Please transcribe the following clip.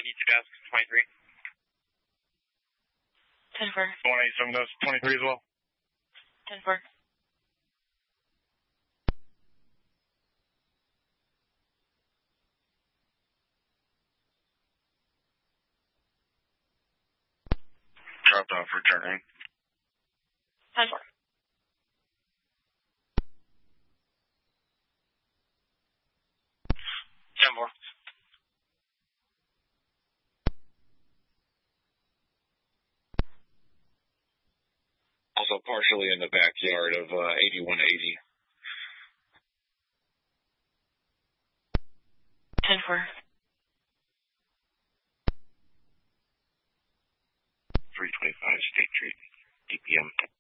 92-23. 10-4. 187 goes 23 as well. 10-4. Dropped off, returning. 10-4. 10-4. Also partially in the backyard of 8180. 10-4. 325 State Street, DPM.